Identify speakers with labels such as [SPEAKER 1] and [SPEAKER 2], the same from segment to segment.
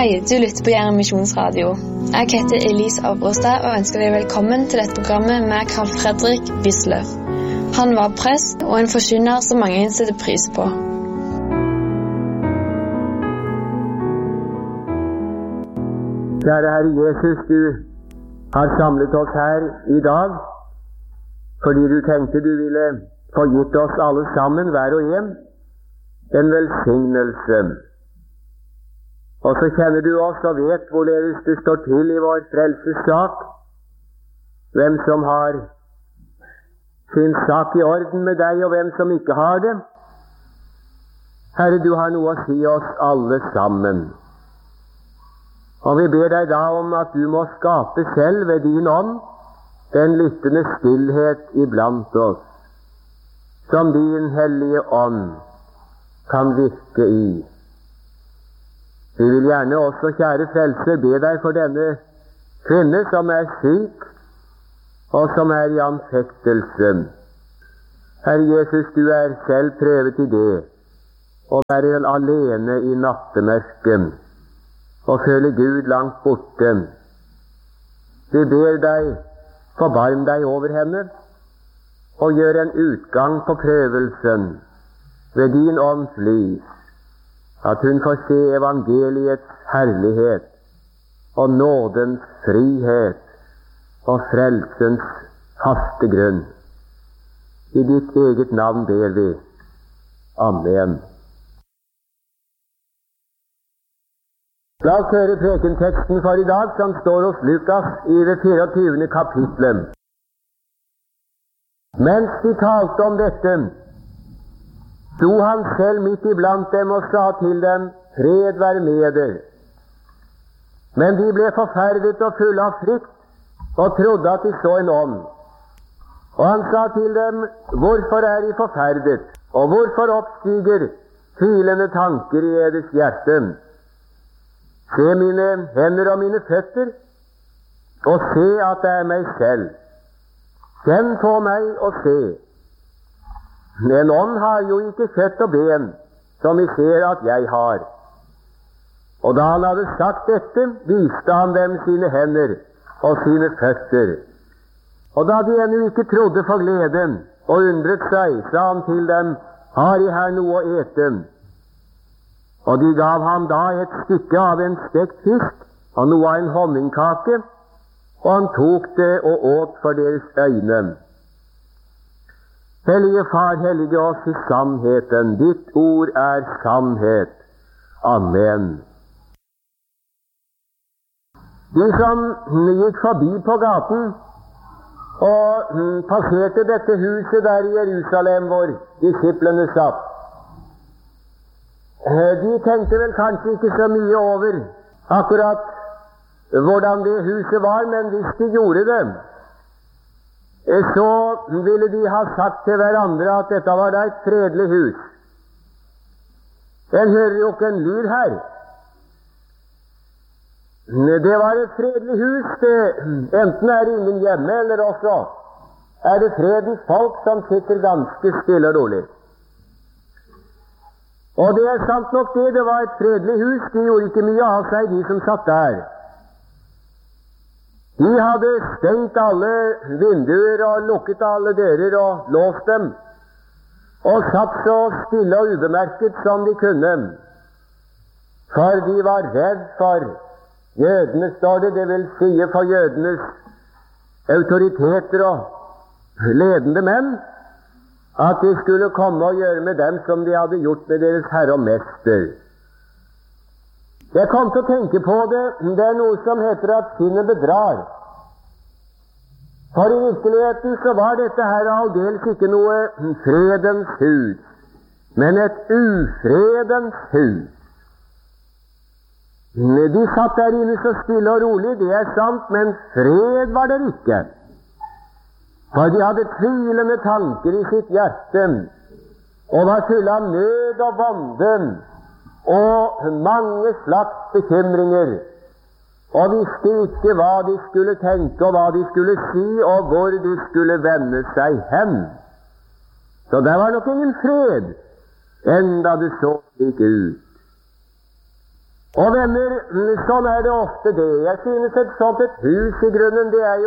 [SPEAKER 1] Hei, du lytter på Jæren Misjonsradio. Jeg heter Elise Avrostad og ønsker deg velkommen til dette programmet med Carl Fredrik Wisløff. Han var prest og en forkynner som mange setter pris på.
[SPEAKER 2] Kjære Herre Jesus, du har samlet oss her i dag fordi du tenkte du ville få gitt oss alle sammen, hver og en velsignelse. Og så kjenner du oss og vet hvorledes det står til i vår frelsessak, hvem som har sin sak i orden med deg, og hvem som ikke har det. Herre, du har noe å si oss alle sammen. Og vi ber deg da om at du må skape selv ved din ånd den lyttende stillhet iblant oss, som din hellige ånd kan virke i. Vi vil gjerne også, kjære frelser, be deg for denne kvinne som er syk, og som er i anfektelse. Herre Jesus, du er selv prøvet i det, og er alene i nattemørket, og føler Gud langt borte. Vi ber deg, forbarm deg over henne, og gjør en utgang på prøvelsen ved din ånds lys, at hun får se evangeliets herlighet og nådens frihet og frelsens faste grunn. I ditt eget navn ber vi. Amen. La oss høre prekenteksten for i dag, som står hos Lukas i det 24. kapitlet. Mens de talte om dette, sto han selv midt iblant dem og sa til dem, fred være med dere. Men de ble forferdet og fulle av frykt, og trodde at de så en ånd. Og han sa til dem, hvorfor er de forferdet, og hvorfor oppstiger tvilende tanker i eders hjerte? Se mine hender og mine føtter, og se at det er meg selv. Kjenn på meg og se. En ånd har jo ikke kjøtt og ben, som vi ser at jeg har. Og da han hadde sagt dette, viste han dem sine hender og sine føtter. Og da de ennå ikke trodde for gleden og undret seg, sa han til dem, har I her noe å ete? Og de gav ham da et stykke av en stekt fisk og noe av en honningkake, og han tok det og åt for deres øyne. Hellige Far, hellige oss i sannheten. Ditt ord er sannhet. Amen. De som gikk forbi på gaten og passerte dette huset der i Jerusalem hvor disiplene satt, de tenkte vel kanskje ikke så mye over akkurat hvordan det huset var, men hvis de gjorde det, så ville de ha sagt til hverandre at dette var da et fredelig hus. En hører jo ikke en lyd her. Det var et fredelig hus, det. Enten er ingen hjemme, eller også er det fredens folk som sitter ganske stille og rolig. Og det er sant nok det var et fredelig hus. De gjorde ikke mye av seg, de som satt der. De hadde stengt alle vinduer og lukket alle dører og låst dem, og satt så stille og ubemerket som de kunne, for de var redd for jødene, står det, det vil si for jødenes autoriteter og ledende menn, at de skulle komme og gjøre med dem som de hadde gjort med deres herre og mester. Jeg kom til å tenke på det. Det er noe som heter at sinnet bedrar. For i virkeligheten så var dette her aldeles ikke noe fredens hus, men et ufredens hus. De satt der inne så stille og rolig, det er sant, men fred var det ikke. For de hadde tvilende tanker i sitt hjerte, og var fulle av nød og vonde, og mange slags bekymringer, og visste ikke hva de skulle tenke, og hva de skulle si, og hvor de skulle vende seg hen. Så det var nok ingen fred, enda det så slik ut. Og venner, sånn er det ofte det. Jeg synes et sånt et hus i grunnen, det er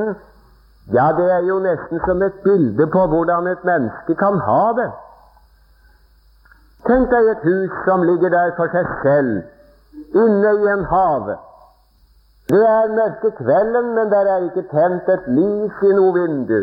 [SPEAKER 2] jo nesten som et bilde på hvordan et menneske kan ha det. Tenk deg et hus som ligger der for seg selv, inne i en hage. Det er mørke kvelden, men der er ikke tent et lys i noe vindu.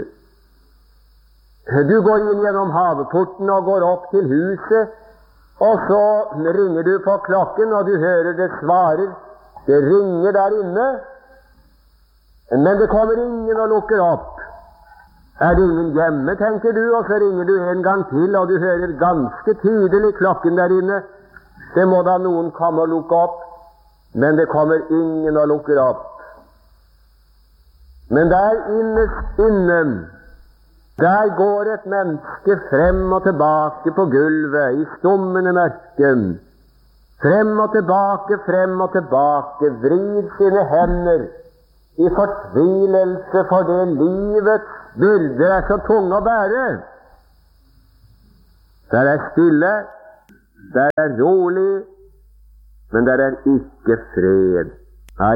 [SPEAKER 2] Du går inn gjennom hageporten og går opp til huset, og så ringer du på klokken, og du hører det svarer. Det ringer der inne, men det kommer ingen og lukker opp. Er det ingen hjemme, tenker du, og så ringer du en gang til, og du hører ganske tydelig klokken der inne. Det må da noen komme og lukke opp, men det kommer ingen og lukker opp. Men der innerst innen, der går et menneske frem og tilbake på gulvet i stummende mørken. Frem og tilbake, vrir sine hender i fortvilelse for det livets byrder er så tunge å bære. Der er stille, der er rolig, men der er ikke fred. Nei.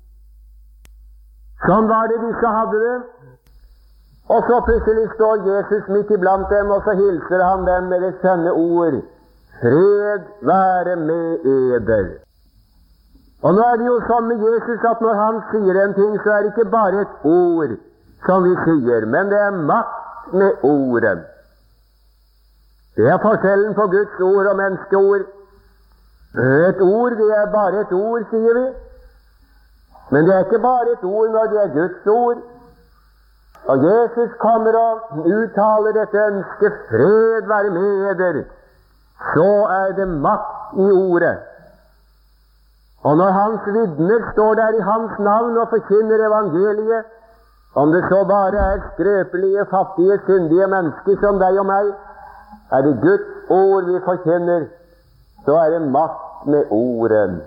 [SPEAKER 2] Sånn var det disse hadde det. Og så plutselig står Jesus midt iblant dem, og så hilser han dem med det skjønne ord: Fred være med eder. Og nå er det jo sånn med Jesus at når han sier en ting, så er det ikke bare et ord som vi sier, men det er makt med ordet. Det er forskjellen på Guds ord og menneskeord. Et ord, det er bare et ord, sier vi. Men det er ikke bare et ord når det er Guds ord. Og Jesus kommer og uttaler dette ønsket: fred være med eder. Så er det makt i ordet. Og når hans vitner står der i hans navn og forkynner evangeliet, om det så bare er skrøpelige, fattige, syndige mennesker som deg og meg, er det Guds ord vi forkynner, så er det makt med ordet.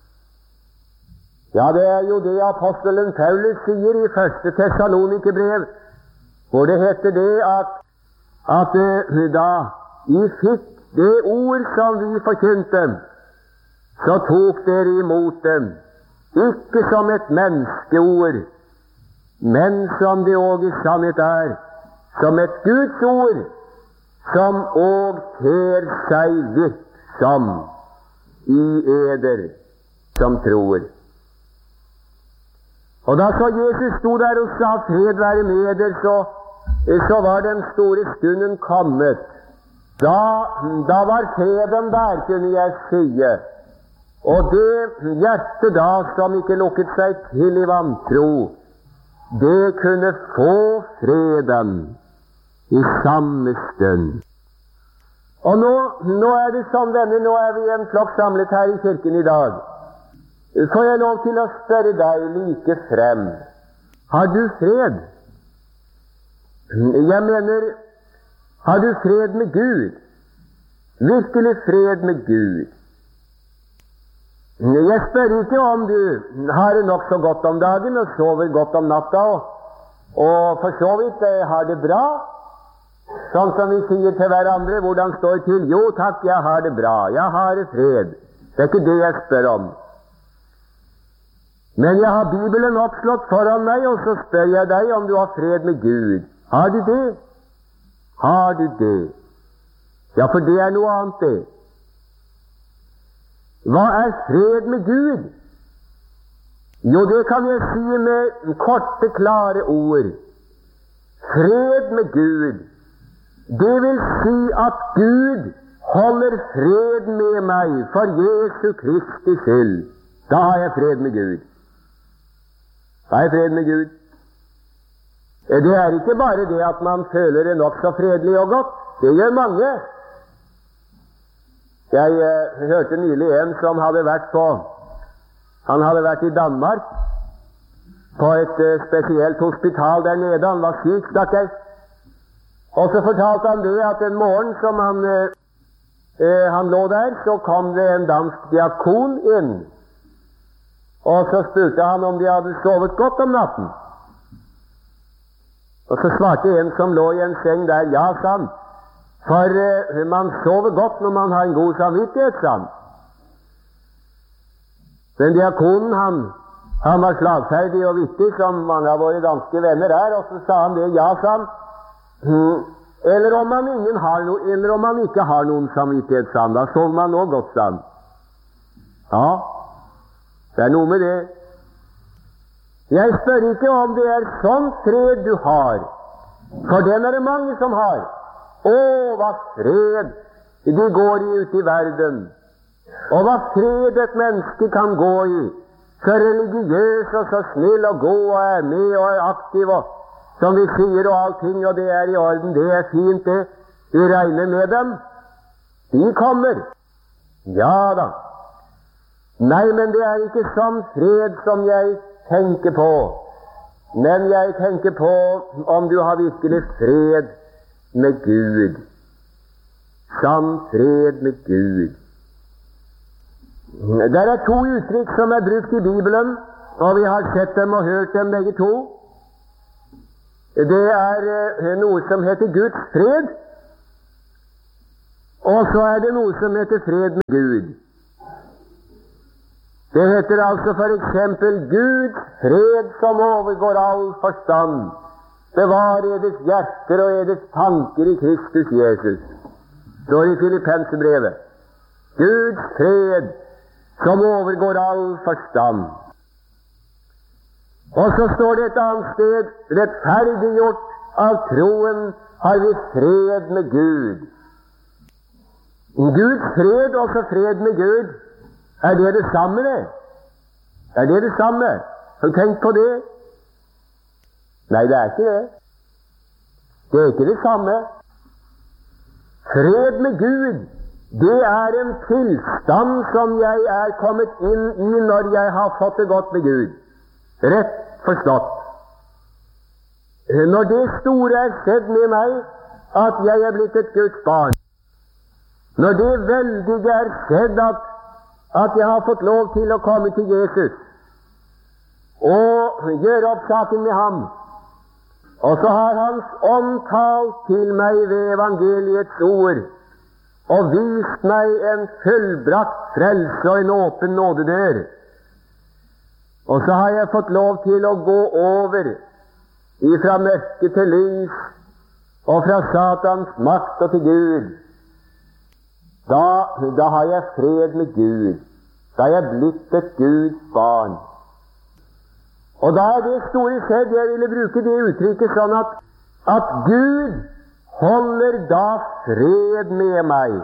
[SPEAKER 2] Ja, det er jo det apostelen Paulus sier i 1. Tessalonikerbrev, hvor det heter det at da I fikk det ord som vi forkynte, så tok dere imot dem, ikke som et menneskeord, men som det også i sannhet er, som et Guds ord, som og ter seg virksom i eder som tror. Og da så Jesus sto der og sa fred være med eder, så var den store stunden kommet. Da var freden der, kunne jeg si. Og det hjertet da som ikke lukket seg til i vantro, det kunne få freden i samme stund. Og nå er det sånn, venner, nå er vi en flokk samlet her i kirken i dag. Får jeg lov til å spørre deg like frem: har du fred? Jeg mener, har du fred med Gud? Virkelig fred med Gud? Jeg spør ikke om du har det nok så godt om dagen og sover godt om natta, og for så vidt har det bra, sånn som vi sier til hverandre. Hvordan står det til? Jo takk, jeg har det bra, jeg har det fred. Det er ikke det jeg spør om. Men jeg har Bibelen oppslått foran meg, og så spør jeg deg om du har fred med Gud. Har du det? Har du det? Ja, for det er noe annet, det. Hva er fred med Gud? Jo, det kan jeg si med korte, klare ord. Fred med Gud, det vil si at Gud holder fred med meg for Jesu Kristi skyld. Da har jeg fred med Gud. Da har jeg fred med Gud. Det er ikke bare det at man føler det nok så fredelig og godt. Det gjør mange. Jeg hørte nylig en som hadde vært i Danmark på et spesielt hospital der nede. Han var syk, stakkars. Og så fortalte han det at en morgen som han lå der, så kom det en dansk diakon inn. Og så spurte han om de hadde sovet godt om natten. Og så svarte en som lå i en seng der: ja, sa han. For man sover godt når man har en god samvittighet, sa han. Men diakonen, han var slagferdig og vittig, som mange av våre danske venner er, og så sa han det, ja, sa han. Eller om man ikke har noen samvittighet, sa han, da sover man nå godt, sa han. Ja, det er noe med det. Jeg spør ikke om det er sånn fred du har, for den er det mange som har. Å, hva fred de går i ute i verden, og hva fred et menneske kan gå i, så religiøs og så snill og god og er med og er aktiv og som vi sier og allting, og det er i orden, det er fint det, vi regner med dem, de kommer. Ja da. Nei, men det er ikke sånn fred som jeg tenker på, men jeg tenker på om du har virkelig fred med Gud. Sann fred med Gud. Det er to uttrykk som er brukt i Bibelen, og vi har sett dem og hørt dem begge to. Det er noe som heter Guds fred, og så er det noe som heter fred med Gud. Det heter altså for eksempel Guds fred som overgår all forstand. Bevar eders hjerter og eders tanker i Kristus Jesus. Står i Filippenserbrevet. Guds fred som overgår all forstand. Og så står det et annet sted, rettferdiggjort av troen har vi fred med Gud. Guds fred og så fred med Gud, er det det samme det? Er det det samme? Har du tenkt på det? Nei, det er ikke det. Det er ikke det samme. Fred med Gud, det er en tilstand som jeg er kommet inn i når jeg har fått det godt med Gud. Rett forstått. Når det store er skjedd med meg, at jeg er blitt et Guds barn, når det veldige er skjedd at jeg har fått lov til å komme til Jesus og gjøre opp saken med ham, og så har Hans ånd talt til meg ved evangeliets ord og vist meg en fullbrakt frelse og en åpen nådedør, og så har jeg fått lov til å gå over ifra mørke til lys og fra Satans makt og til Gud. Da har jeg fred med Gud. Da er jeg blitt et Guds barn. Og da er det store skjedd. Jeg ville bruke det uttrykket sånn at Gud holder da fred med meg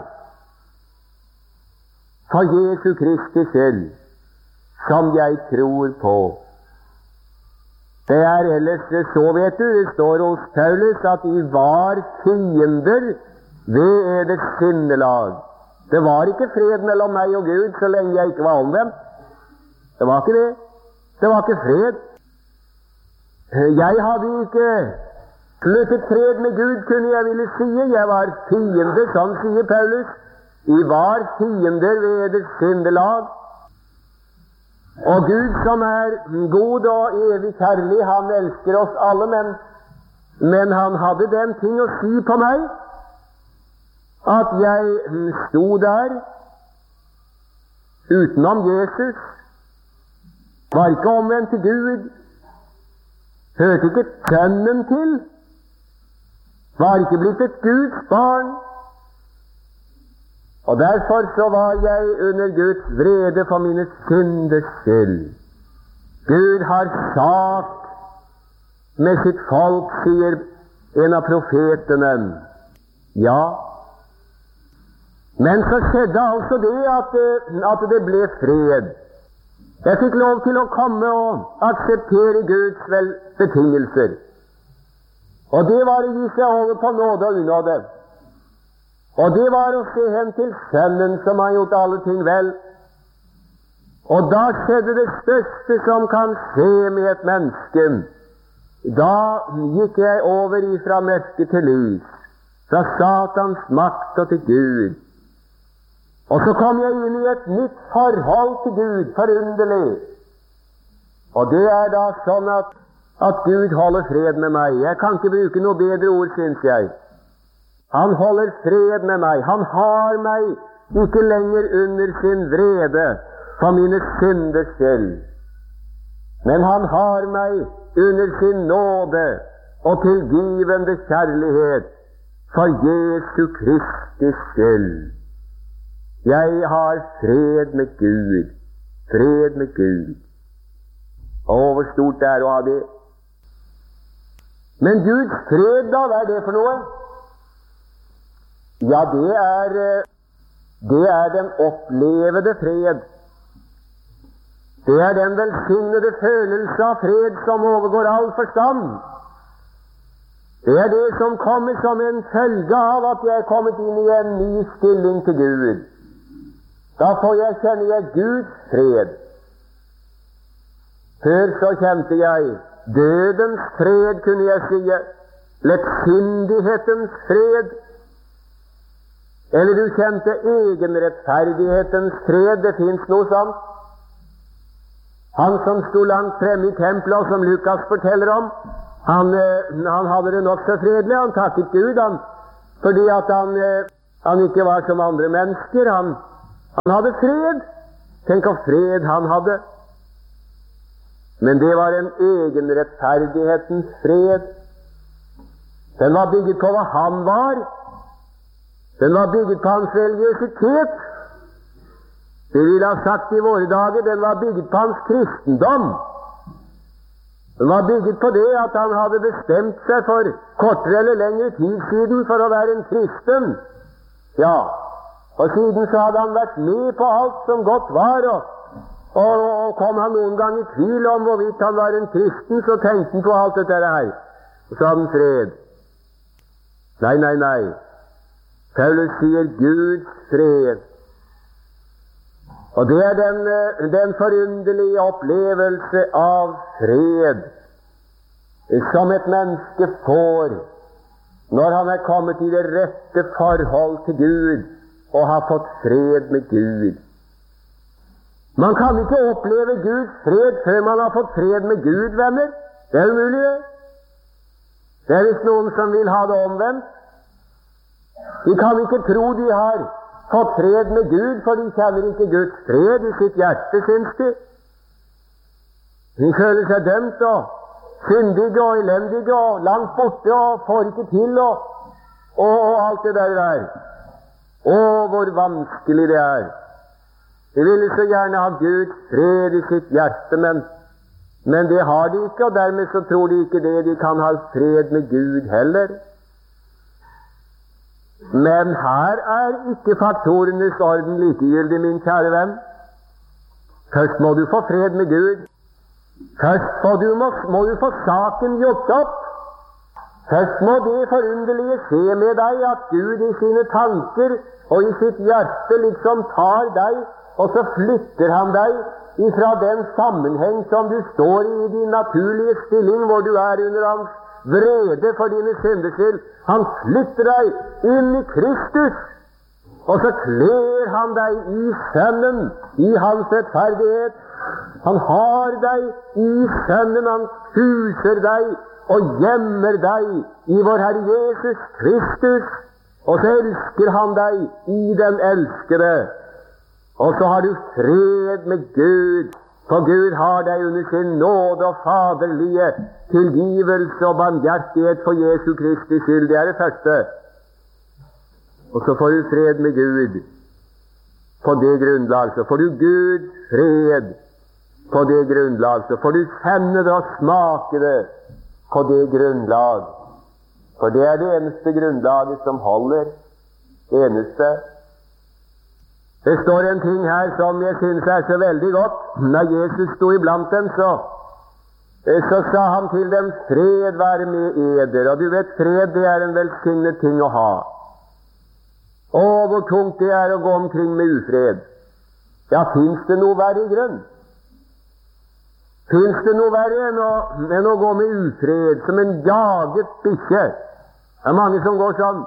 [SPEAKER 2] for Jesu Kristi skyld, som jeg tror på. Det er ellers så, vet du, det står hos Paulus at de var fiender ved eders sinnelag. Det var ikke fred mellom meg og Gud så lenge jeg ikke var omvendt. Det var ikke det. Det var ikke fred. Jeg hadde ikke sluttet fred med Gud, kunne jeg ville si. Jeg var fiender, sånn sier Paulus. Vi var fiender ved eders sinnelag. Og Gud som er god og evig kjærlig, han elsker oss alle, men han hadde den ting å si på meg, at jeg sto der utenom Jesus, var ikke omvendt til Gud, hørte ikke Sønnen til, var ikke blitt et Guds barn, og derfor så var jeg under Guds vrede for mine synders skyld. Gud har sak med sitt folk, sier en av profetene. Ja, men så skjedde altså det at det ble fred. Jeg fikk lov til å komme og akseptere Guds betingelser. Og det var å gi seg over på nåde og unåde. Og det var å se hen til Sønnen som har gjort alle ting vel. Og da skjedde det største som kan skje med et menneske. Da gikk jeg over ifra mørke til lys, fra Satans makt og til Gud. Og så kom jeg inn i et nytt forhold til Gud, forunderlig. Og det er da sånn at Gud holder fred med meg. Jeg kan ikke bruke noe bedre ord, synes jeg. Han holder fred med meg. Han har meg ikke lenger under sin vrede. for mine synders skyld. Men han har meg under sin nåde og tilgivende kjærlighet for Jesu Kristi skyld. Jeg har fred med Gud, fred med Gud. Og hvor stort det er å ha det. Men Guds fred, da, hva er det for noe? Ja, det er den opplevede fred. Det er den velsignede følelse av fred som overgår all forstand. Det er det som kommer som en følge av at jeg er kommet inn i en ny stilling til Gud. Da får jeg kjenne Guds fred. Før så kjente jeg dødens fred, kunne jeg si, lettsindighetens fred. Eller du kjente egenrettferdighetens fred, det finnes noe sånt. Han som sto langt fremme i tempelet, og som Lukas forteller om, han hadde det nok så fredelig. Han takket Gud, fordi at han ikke var som andre mennesker. Han hadde fred. Tenk om fred han hadde. Men det var en egenrettferdighetens fred. Den var bygget på hva han var. Den var bygget på hans religiøsitet. Det ville ha sagt i våre dager, den var bygget på hans kristendom. Den var bygget på det at han hadde bestemt seg for kortere eller lengre tid siden for å være en kristen. Ja, og siden så hadde han vært med på alt som godt var, og kom han noen gang i tvil om hvorvidt han var en kristen, så tenkte han på alt dette her. Og så hadde han fred. Nei. Paulus sier Guds fred. Og det er den forunderlige opplevelse av fred som et menneske får når han er kommet i det rette forhold til Gud og har fått fred med Gud. Man kan ikke oppleve Guds fred før man har fått fred med Gud, venner. Det er umulig. Det er visst noen som vil ha det omvendt. De kan ikke tro de har fått fred med Gud, for de kjenner ikke Guds fred i sitt hjerte, syns de. De føler seg dømt og syndige og elendige og langt borte og får ikke til og alt det der. Å, hvor vanskelig det er. De ville så gjerne ha Guds fred i sitt hjerte, men det har de ikke, og dermed så tror de ikke det. De kan ha fred med Gud heller. Men her er ikke faktorenes orden likegyldig, min kjære venn. Først må du få fred med Gud. Først må du få saken gjort opp. Først må det forunderlige skje med deg at Gud i sine tanker og i sitt hjerte liksom tar deg, og så flytter han deg ifra den sammenheng som du står i din naturlige stilling, hvor du er under hans vrede for dine synders skyld. Han flytter deg inn i Kristus, og så kler han deg i Sønnen, i hans rettferdighet. Han har deg i Sønnen, han huser deg og gjemmer deg i vår Herre Jesus Kristus, og så elsker han deg i den elskede. Og så har du fred med Gud, for Gud har deg under sin nåde og faderlige tilgivelse og barmhjertighet for Jesu Kristi skyld. Det er det første. Og så får du fred med Gud på det grunnlag. Så får du Guds fred på det grunnlag. Så får du kjenne det og smake det på det grunnlag. For det er det eneste grunnlaget som holder. Det eneste. Det står en ting her som jeg synes er så veldig godt. Når Jesus sto iblant dem, så sa han til dem, fred være med eder. Og du vet, fred, det er en velsignet ting å ha. Å, hvor tungt det er å gå omkring med ufred. Ja, finnes det noe verre i grunn? Finnes det noe verre enn å gå med ufred, som en jaget bikkje? Det er mange som går sånn.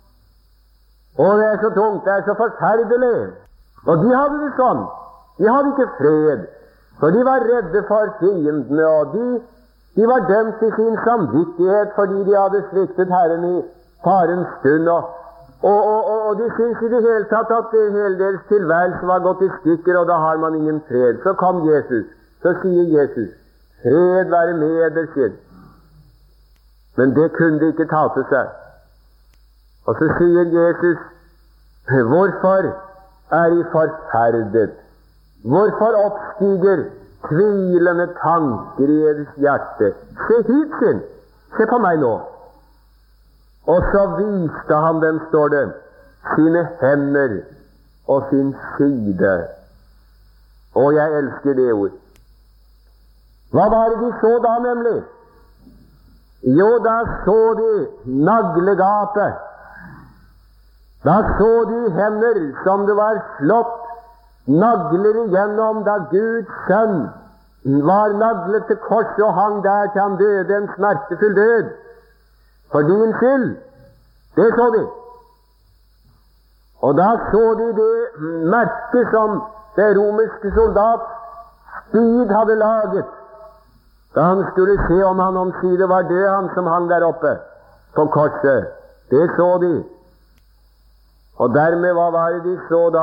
[SPEAKER 2] Og det er så tungt, det er så forferdelig. Og de hadde det sånn. De hadde ikke fred, for de var redde for fiendene, og de var dømt i sin samvittighet fordi de hadde sviktet Herren i farens stund, Og de synes i det hele tatt at hele deres tilværelse var gått i stykker, og da har man ingen fred. Så kom Jesus, så sier Jesus, fred være med dere. Men det kunne de ikke ta til seg. Og så sier Jesus, hvorfor er I forferdet? Hvorfor oppstiger tvilende tanker I deres hjerte? Se hit, sin. Se på meg nå. Og så viste han dem, står det, sine hender og sin side. Og jeg elsker det ord. Hva var det de så da, nemlig? Jo, da så de naglegapet. Da så de hender som det var slått nagler igjennom da Guds sønn var naglet til kors og hang der til han døde en smertefull død. For din skyld. Det så de. Og da så de det merke som det romerske soldat spyd hadde laget, da han skulle se om han omsider var død, han som hang der oppe på korset. Det så de. Og dermed, hva var det de så da?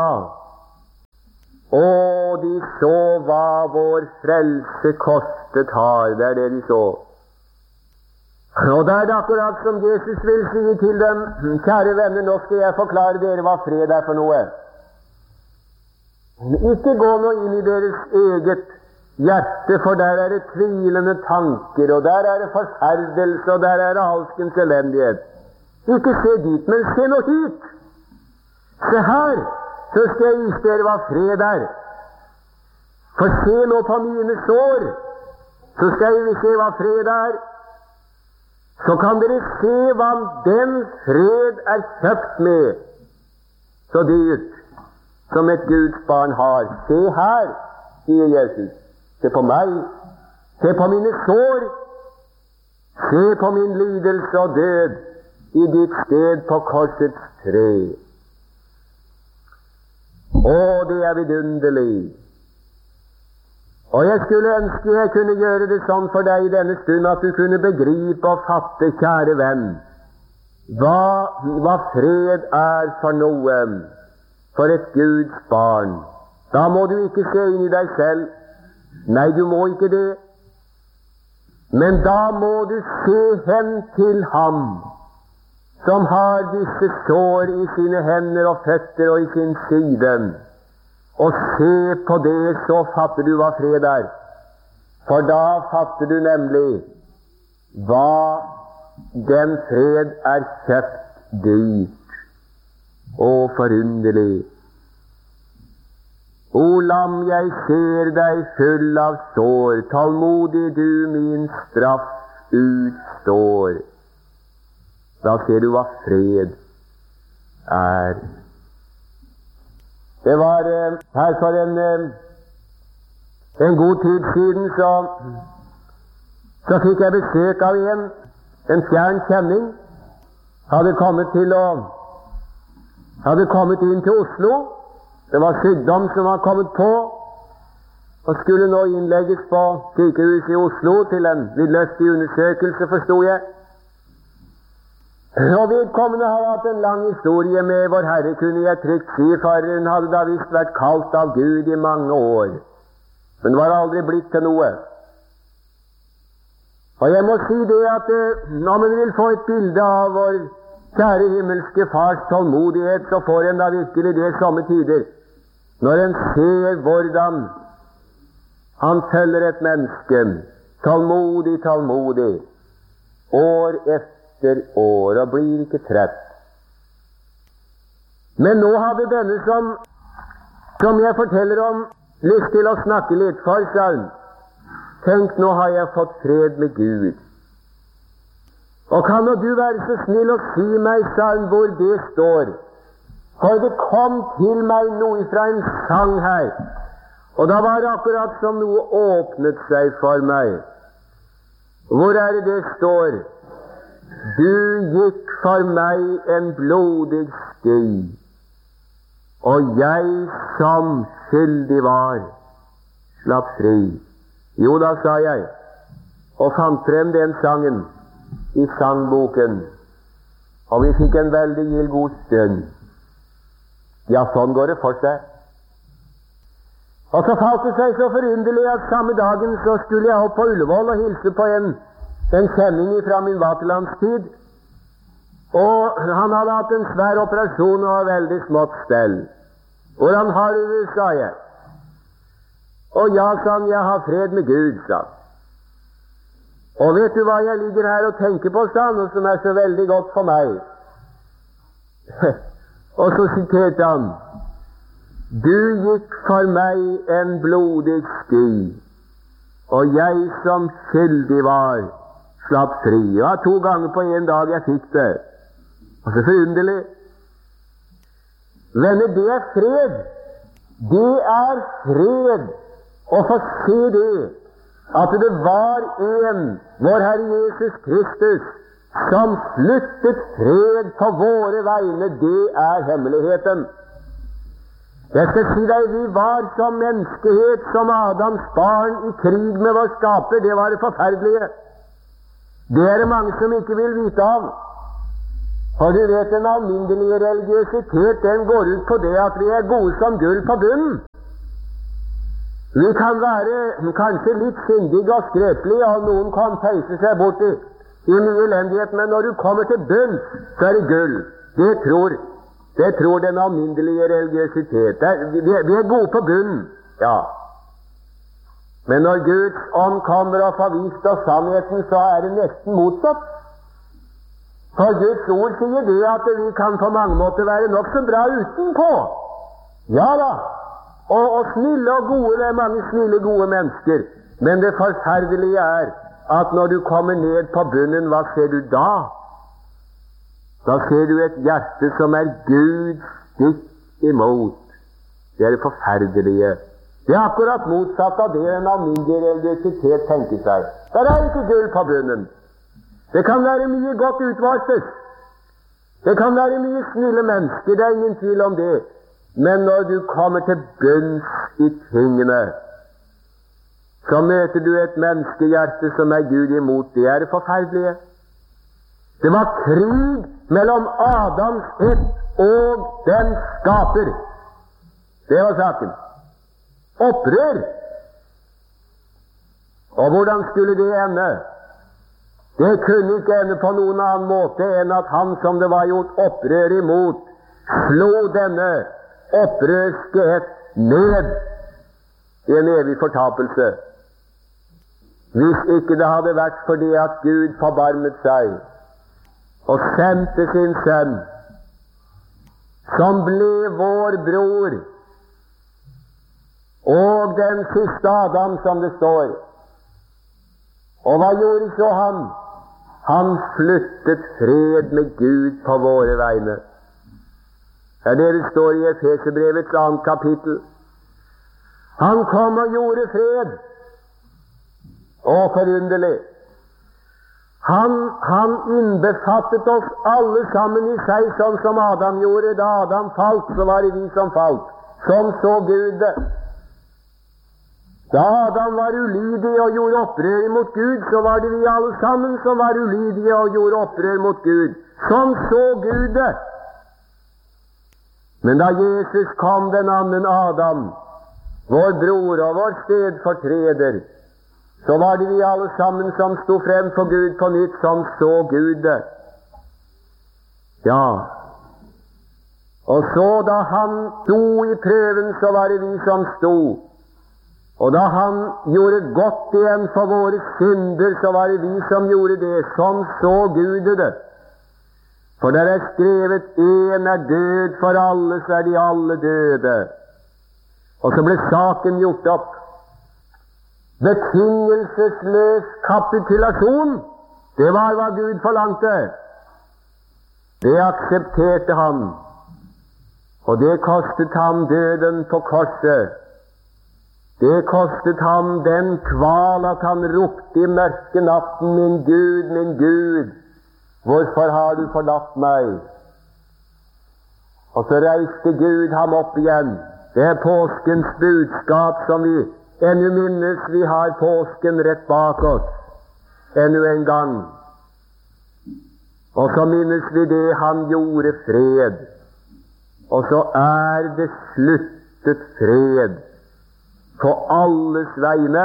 [SPEAKER 2] Og de så hva vår frelse kostet har. Det er det de så. Og det er akkurat som Jesus vil si til dem, kjære venner, nå skal jeg forklare dere hva fred er for noe. Ikke gå nå inn i deres eget hjerte, for der er det tvilende tanker, og der er det forferdelse, og der er det alskens elendighet. Ikke se dit, men se nå hit. Se her, så skal jeg vise dere hva fred er. For se nå på mine sår, så skal jeg se hva fred er. Så kan dere se hva den fred er kjøpt med, så dyrt som et Guds barn har. Se her, sier Jesus. Se på meg. Se på mine sår. Se på min lidelse og død i ditt sted på korsets tre. Å, det er vidunderlig. Og jeg skulle ønske jeg kunne gjøre det sånn for deg i denne stund at du kunne begripe og fatte, kjære venn, hva fred er for noe, for et Guds barn. Da må du ikke se inn i deg selv. Nei, du må ikke det. Men da må du se hen til ham som har disse sår i sine hender og føtter og i sin side. Og se på det, så fatter du hva fred er. For da fatter du nemlig hva den fred er kjøpt dyrt. Å, forunderlig. O lam, jeg ser deg full av sår, tålmodig du min straff utstår. Da ser du hva fred er. Det var her for en god tid siden, så fikk jeg besøk av en fjern kjenning. Hadde kommet inn til Oslo. Det var sykdom som var kommet på, og skulle nå innlegges på sykehuset i Oslo til en vidløftig undersøkelse, forstod jeg. Og vedkommende har hatt en lang historie med Vår Herre, kunne jeg trygt si, for hun hadde da visst vært kalt av Gud i mange år, men var aldri blitt til noe. Og jeg må si det at når man vil få et bilde av vår kjære himmelske Fars tålmodighet, så får en da virkelig det somme tider, når en ser hvordan han følger et menneske, tålmodig, år etter år, og blir ikke trett. Men nå hadde denne som jeg forteller om, lyst til å snakke litt for, sa hun. Tenk, nå har jeg fått fred med Gud. Og kan nå du være så snill å si meg, sa hun, hvor det står? For det kom til meg noe fra en sang her, og da var det akkurat som noe åpnet seg for meg. Hvor er det står? Du gikk for meg en blodig sti, og jeg som skyldig var, slapp fri. Jo da, sa jeg, og fant frem den sangen i sangboken. og vi fikk en veldig gild god stund. Ja, sånn går det for seg. Og så falt det seg så forunderlig at samme dagen så skulle jeg opp på Ullevål og hilse på en kjenning fra min vaterlandstid. Og han hadde hatt en svær operasjon og var veldig smått stell. Hvordan har du det, sa jeg. Og ja, sa han, jeg har fred med Gud, sa han. Og vet du hva jeg ligger her og tenker på, sa han, og som er så veldig godt for meg? Og så siterte han: du gikk for meg en blodig sti, og jeg som skyldig var, slapp fri. Ja, 2 ganger på en dag jeg fikk det. Og så forunderlig. Venner, det er fred. Det er fred å få se det, at det var en, vår Herre Jesus Kristus, som sluttet fred på våre vegne. Det er hemmeligheten. Jeg skal si deg, vi var som menneskehet, som Adams barn, i krig med vår skaper. Det var det forferdelige. Det er det mange som ikke vil vite av. For du vet, den alminnelige religiøsitet, den går ut på det at vi er gode som gull på bunnen. Vi kan være kanskje litt syndige og skrøpelige, og noen kan peise seg bort i mye elendighet, men når du kommer til bunn, så er det gull. Det tror den alminnelige religiøsitet. Vi er gode på bunnen, ja. Men når Guds ånd kommer og får vist oss sannheten, så er det nesten motsatt. For Guds ord sier det at vi kan på mange måter være nok så bra utenpå. Ja da. Og snille og gode, det er mange snille, gode mennesker. Men det forferdelige er at når du kommer ned på bunnen, hva ser du da? Da ser du et hjerte som er Gud stikk imot. Det er det forferdelige. Det er akkurat motsatt av det en alminnelig religiøsitet tenker seg. Der er ikke gull på bunnen. Det kan være mye godt utvartes. Det kan være mye snille mennesker, det er ingen tvil om det. Men når du kommer til bunns i tingene, så møter du et menneskehjerte som er Gud imot. Det er det forferdelige. Det var krig mellom Adams ett og den skaper. Det var saken. Opprør. Og hvordan skulle det ende? Det kunne ikke ende på noen annen måte enn at han som det var gjort opprør imot, slo denne opprørske ett ned i en evig fortapelse. Hvis ikke det hadde vært fordi at Gud forbarmet seg og sendte sin sønn, som ble vår bror, og den siste Adam, som det står. Og hva gjorde så han? Han flyttet fred med Gud på våre vegne. Det er det det står i Efeserbrevets 2. kapittel. Han kom og gjorde fred. Og forunderlig. Han innbefattet oss alle sammen i seg, sånn som Adam gjorde. Da Adam falt, så var det vi som falt. Sånn så Gud det. Da Adam var ulydig og gjorde opprør mot Gud, så var det vi alle sammen som var ulydige og gjorde opprør mot Gud. Sånn så Gud det. Men da Jesus kom, den annen Adam, vår bror og vår stedfortreder, så var det vi alle sammen som sto frem for Gud på nytt. Sånn så Gud det. Ja. Og så da han sto i prøven, så var det vi som sto. Og da han gjorde godt igjen for våre synder, så var det vi som gjorde det. Sånn så Gud det. For der er skrevet: en er død, for alle så er de alle døde. Og så ble saken gjort opp. Betingelsesløs kapitulasjon, det var hva Gud forlangte. Det aksepterte han. Og det kostet ham døden på korset. Det kostet ham den kval at han ropte i mørke natten: min Gud, hvorfor har du forlatt meg? Og så reiste Gud ham opp igjen. Det er påskens budskap som vi ennå minnes. Vi har påsken rett bak oss ennå en gang. Og så minnes vi det han gjorde fred. Og så er det sluttet fred på alles vegne.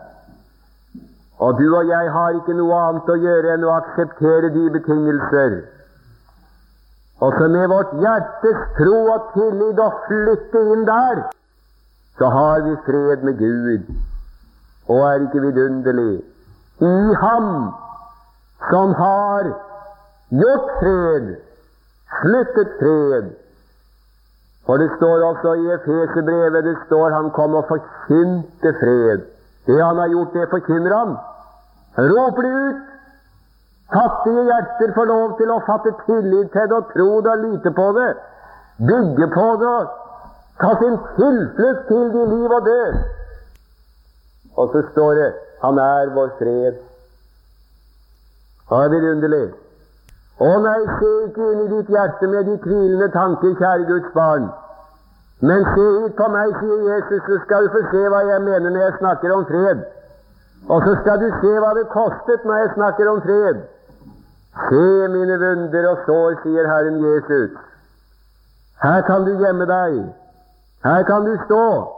[SPEAKER 2] Og du og jeg har ikke noe annet å gjøre enn å akseptere de betingelser. Og så med vårt hjertes tro og tillit å flytte inn der, så har vi fred med Gud. Og er ikke vidunderlig? I ham som har gjort fred, sluttet fred. For det står også i Efeserbrevet, det står han kom og forkynte fred. Det han har gjort, det forkynner han. Han roper det ut. Fattige hjerter får lov til å fatte tillit til det og tro det og lite på det. Bygge på det og ta sin tilflukt til de liv og død. Og så står det, han er vår fred. Det er vidunderlig. Å nei, se ikke inn i ditt hjerte med de tvilende tanker, kjære Guds barn. Men se hit på meg, sier Jesus, så skal du få se hva jeg mener når jeg snakker om fred. Og så skal du se hva det kostet når jeg snakker om fred. Se mine vunder og sår, sier Herren Jesus. Her kan du gjemme deg. Her kan du stå.